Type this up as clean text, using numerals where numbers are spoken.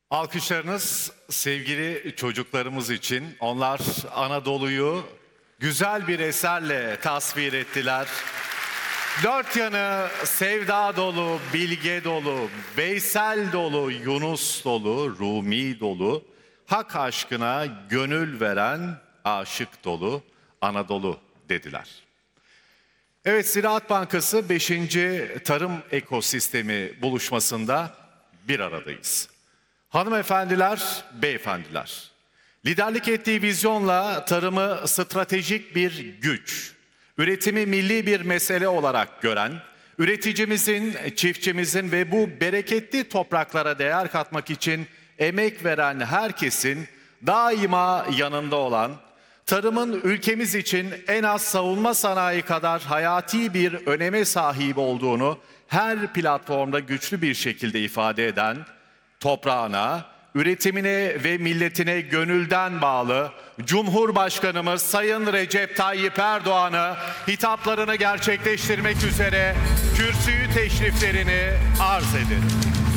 Alkışlarınız sevgili çocuklarımız için. Onlar Anadolu'yu güzel bir eserle tasvir ettiler. Dört yanı sevda dolu, bilge dolu, Veysel dolu, Yunus dolu, Rumi dolu, hak aşkına gönül veren aşık dolu Anadolu dediler. Evet, Ziraat Bankası 5. Tarım Ekosistemi buluşmasında bir aradayız. Hanımefendiler, beyefendiler, liderlik ettiği vizyonla tarımı stratejik bir güç, üretimi milli bir mesele olarak gören, üreticimizin, çiftçimizin ve bu bereketli topraklara değer katmak için emek veren herkesin daima yanında olan, tarımın ülkemiz için en az savunma sanayi kadar hayati bir öneme sahip olduğunu her platformda güçlü bir şekilde ifade eden, toprağına, üretimine ve milletine gönülden bağlı Cumhurbaşkanımız Sayın Recep Tayyip Erdoğan'ı hitaplarını gerçekleştirmek üzere kürsüyü teşriflerini arz ederim.